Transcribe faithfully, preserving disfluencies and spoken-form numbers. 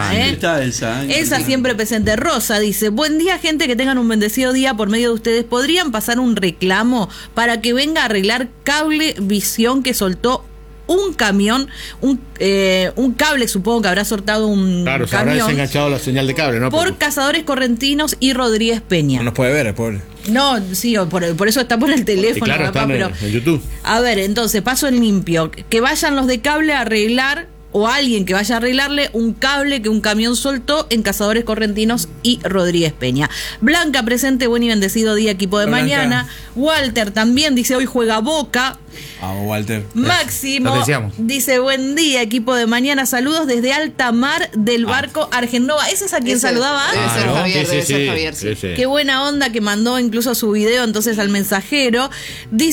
grande. ¿eh? Está Elsa. ¿eh? Elsa siempre presente. Rosa dice, buen día gente, que tengan un bendecido día. Por medio de ustedes, ¿podrían pasar un reclamo para que venga a arreglar Cablevisión que soltó un camión, un eh, un cable, supongo que habrá soltado un Claro, se habrá camión desenganchado la señal de cable, ¿no? por Porque Cazadores Correntinos y Rodríguez Peña? no nos puede ver, el pobre. No, sí, por, por eso está por el teléfono, Y claro, papá, está en, pero en YouTube. a ver, entonces, paso en limpio. Que vayan los de cable a arreglar, o alguien que vaya a arreglarle un cable que un camión soltó en Cazadores Correntinos y Rodríguez Peña. Blanca presente, buen y bendecido día, equipo de Hola, mañana. Blanca. Walter también dice, hoy juega Boca. Vamos, Walter. Máximo Lo decíamos. dice, buen día, equipo de mañana, saludos desde alta mar del barco Argenova. ¿Ese es a quien Ese saludaba? debe ser Claro, Javier, sí, debe sí, ser sí, Javier, sí. sí, sí. Qué buena onda que mandó incluso su video entonces al mensajero. Dice